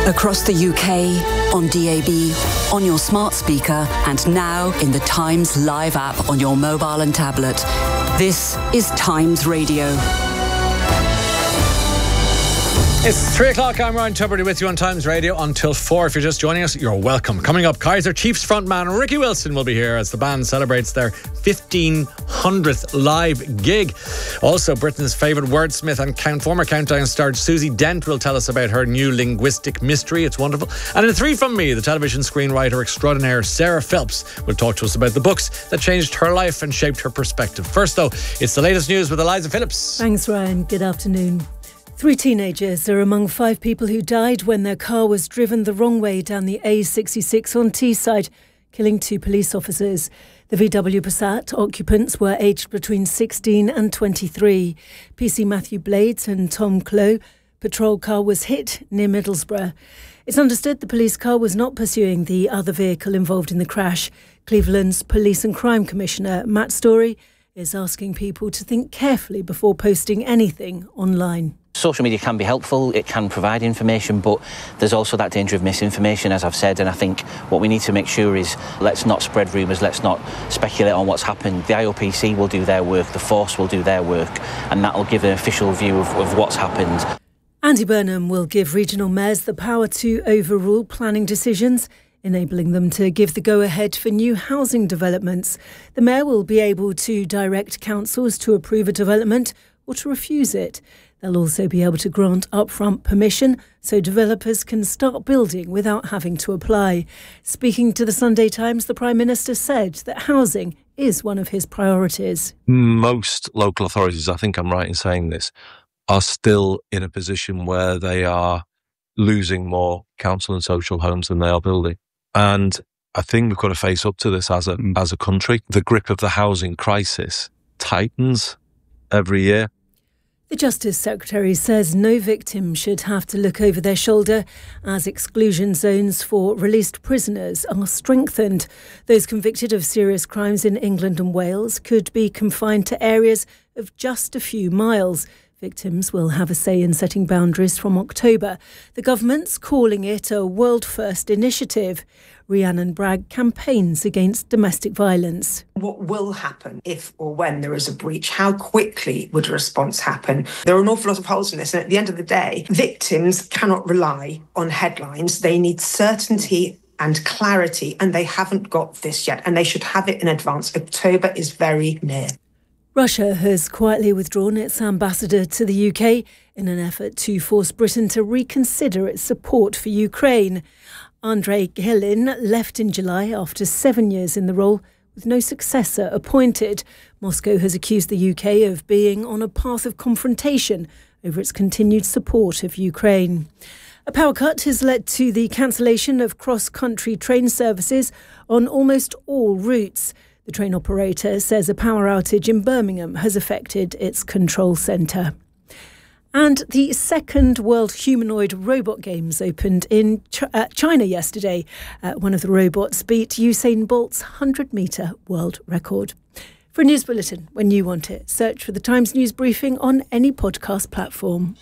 Across the UK, on DAB, on your smart speaker, and now in the Times Live app on your mobile and tablet. This is Times Radio. It's 3 o'clock. I'm Ryan Tubridy with you on Times Radio until 4. If you're just joining us, you're welcome. Coming up, Kaiser Chiefs frontman Ricky Wilson will be here as the band celebrates their 1500th live gig. Also, Britain's favourite wordsmith and former Countdown star Susie Dent will tell us about her new linguistic mystery. It's wonderful. And in 3 from me, the television screenwriter extraordinaire Sarah Phelps will talk to us about the books that changed her life and shaped her perspective. First, though, it's the latest news with Eliza Phillips. Thanks, Ryan. Good afternoon. 3 teenagers are among 5 people who died when their car was driven the wrong way down the A66 on Teesside, killing 2 police officers. The VW Passat occupants were aged between 16 and 23. PC Matthew Blades and Tom Clough patrol car was hit near Middlesbrough. It's understood the police car was not pursuing the other vehicle involved in the crash. Cleveland's Police and Crime Commissioner Matt Story is asking people to think carefully before posting anything online. Social media can be helpful, it can provide information, but there's also that danger of misinformation, as I've said, and I think what we need to make sure is let's not spread rumours, let's not speculate on what's happened. The IOPC will do their work, the force will do their work, and that will give an official view of what's happened. Andy Burnham will give regional mayors the power to overrule planning decisions, enabling them to give the go-ahead for new housing developments. The mayor will be able to direct councils to approve a development or to refuse it. They'll also be able to grant upfront permission so developers can start building without having to apply. Speaking to the Sunday Times, the Prime Minister said that housing is one of his priorities. Most local authorities, I think I'm right in saying this, are still in a position where they are losing more council and social homes than they are building. And I think we've got to face up to this as a country. The grip of the housing crisis tightens every year. The Justice Secretary says no victim should have to look over their shoulder as exclusion zones for released prisoners are strengthened. Those convicted of serious crimes in England and Wales could be confined to areas of just a few miles. Victims will have a say in setting boundaries from October. The government's calling it a world-first initiative. Rhiannon Bragg campaigns against domestic violence. What will happen if or when there is a breach? How quickly would a response happen? There are an awful lot of holes in this, and at the end of the day, victims cannot rely on headlines. They need certainty and clarity, and they haven't got this yet, and they should have it in advance. October is very near. Russia has quietly withdrawn its ambassador to the UK in an effort to force Britain to reconsider its support for Ukraine. Andrei Gelin left in July after 7 years in the role with no successor appointed. Moscow has accused the UK of being on a path of confrontation over its continued support of Ukraine. A power cut has led to the cancellation of cross-country train services on almost all routes. The train operator says a power outage in Birmingham has affected its control centre. And the second World Humanoid Robot Games opened in China yesterday. One of the robots beat Usain Bolt's 100-metre world record. For a news bulletin, when you want it, search for the Times News Briefing on any podcast platform.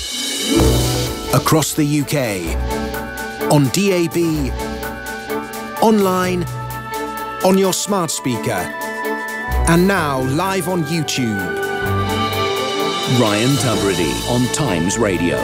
Across the UK, on DAB, online, on your smart speaker, and now live on YouTube. Ryan Tubridy on Times Radio.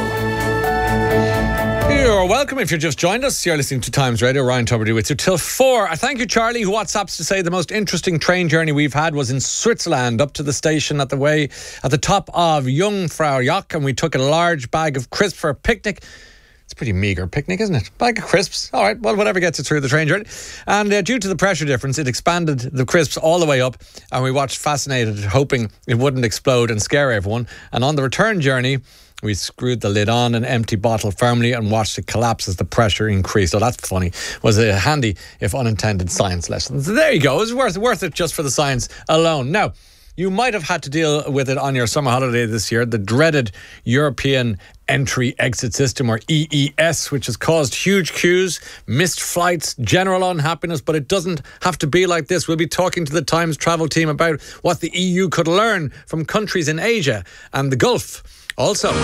You're welcome if you've just joined us. You're listening to Times Radio. Ryan Tubridy with you till 4. I thank you, Charlie, who WhatsApps to say the most interesting train journey we've had was in Switzerland, up to the station at the top of Jungfrau Joch, and we took a large bag of crisps for a picnic. It's a pretty meagre picnic, isn't it? Bag of crisps. All right, well, whatever gets it through the train journey. And due to the pressure difference, it expanded the crisps all the way up, and we watched fascinated, hoping it wouldn't explode and scare everyone. And on the return journey, we screwed the lid on an empty bottle firmly and watched it collapse as the pressure increased. Oh, that's funny. Was a handy, if unintended, science lesson. So there you go. It was worth it just for the science alone. Now, you might have had to deal with it on your summer holiday this year, the dreaded European Entry-Exit System, or EES, which has caused huge queues, missed flights, general unhappiness, but it doesn't have to be like this. We'll be talking to the Times travel team about what the EU could learn from countries in Asia and the Gulf. Also,